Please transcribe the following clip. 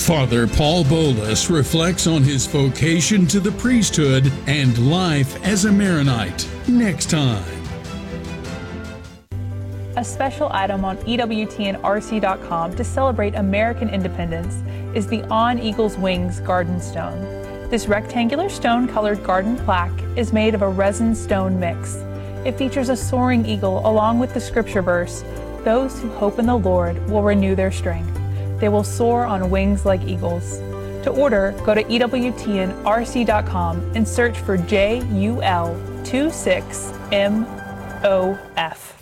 Father Paul Bolus reflects on his vocation to the priesthood and life as a Maronite. Next time. A special item on EWTNRC.com to celebrate American independence is the On Eagle's Wings garden stone. This rectangular stone-colored garden plaque is made of a resin stone mix. It features a soaring eagle along with the scripture verse, "Those who hope in the Lord will renew their strength. They will soar on wings like eagles." To order, go to EWTNRC.com and search for JUL26MOF.